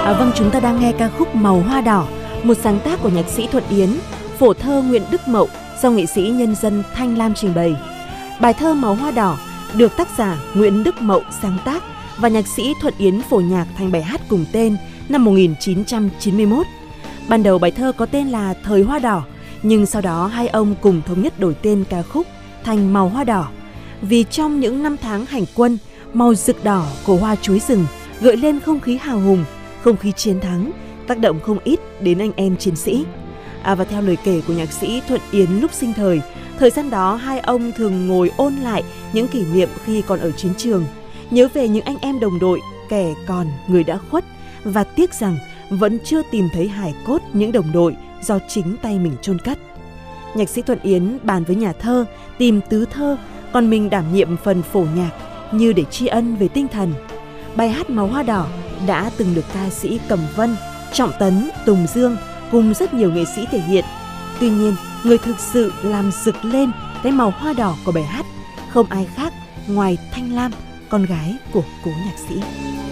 Vâng, chúng ta đang nghe ca khúc Màu Hoa Đỏ, một sáng tác của nhạc sĩ Thuận Yến, phổ thơ Nguyễn Đức Mậu do nghệ sĩ nhân dân Thanh Lam trình bày. Bài thơ Màu Hoa Đỏ được tác giả Nguyễn Đức Mậu sáng tác và nhạc sĩ Thuận Yến phổ nhạc thành bài hát cùng tên năm 1991. Ban đầu bài thơ có tên là Thời Hoa Đỏ, nhưng sau đó hai ông cùng thống nhất đổi tên ca khúc thành Màu Hoa Đỏ. Vì trong những năm tháng hành quân, màu rực đỏ của hoa chuối rừng gợi lên không khí hào hùng, không khí chiến thắng, tác động không ít đến anh em chiến sĩ. Và theo lời kể của nhạc sĩ Thuận Yến lúc sinh thời gian đó hai ông thường ngồi ôn lại những kỷ niệm khi còn ở chiến trường, nhớ về những anh em đồng đội, kẻ còn người đã khuất, và tiếc rằng vẫn chưa tìm thấy hài cốt những đồng đội do chính tay mình chôn cất. Nhạc sĩ Thuận Yến bàn với nhà thơ tìm tứ thơ, còn mình đảm nhiệm phần phổ nhạc như để tri ân về tinh thần. Bài hát Màu Hoa Đỏ đã từng được ca sĩ Cẩm Vân, Trọng Tấn, Tùng Dương cùng rất nhiều nghệ sĩ thể hiện. Tuy nhiên, người thực sự làm rực lên cái màu hoa đỏ của bài hát không ai khác ngoài Thanh Lam, con gái của cố nhạc sĩ.